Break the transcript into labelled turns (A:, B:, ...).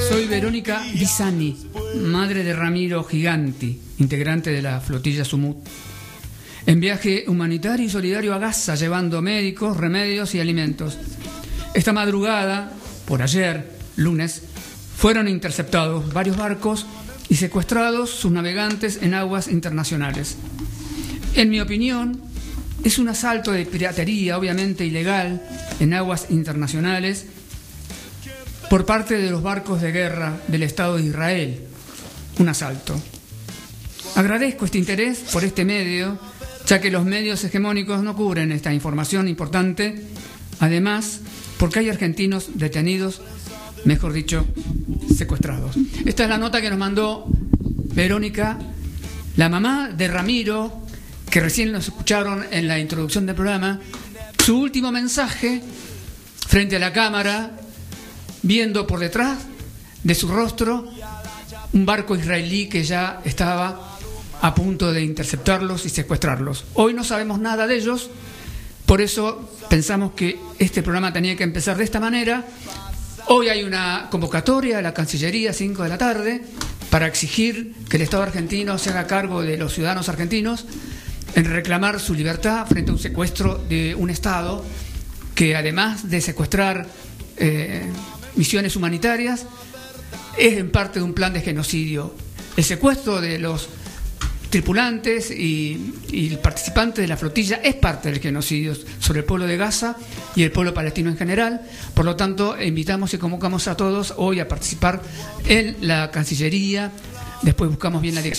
A: Soy Verónica Bisani, madre de Ramiro Giganti, integrante de la flotilla Sumut, en viaje humanitario y solidario a Gaza, llevando médicos, remedios y alimentos. Esta madrugada, por ayer, lunes, fueron interceptados varios barcos y secuestrados sus navegantes en aguas internacionales. En mi opinión, es un asalto de piratería, obviamente ilegal, en aguas internacionales, por parte de los barcos de guerra del Estado de Israel. Un asalto. Agradezco este interés por este medio, ya que los medios hegemónicos no cubren esta información importante. Además, porque hay argentinos detenidos, mejor dicho, secuestrados. Esta es la nota que nos mandó Verónica, la mamá de Ramiro, que recién nos escucharon en la introducción del programa. Su último mensaje frente a la cámara, viendo por detrás de su rostro un barco israelí que ya estaba a punto de interceptarlos y secuestrarlos. Hoy no sabemos nada de ellos, por eso pensamos que este programa tenía que empezar de esta manera. Hoy hay una convocatoria a la Cancillería, 5 de la tarde, para exigir que el Estado argentino se haga cargo de los ciudadanos argentinos en reclamar su libertad frente a un secuestro de un Estado que, además de secuestrar misiones humanitarias, es en parte de un plan de genocidio. El secuestro de los tripulantes y participantes de la flotilla es parte del genocidio sobre el pueblo de Gaza y el pueblo palestino en general. Por lo tanto, invitamos y convocamos a todos hoy a participar en la Cancillería. Después buscamos bien la dirección.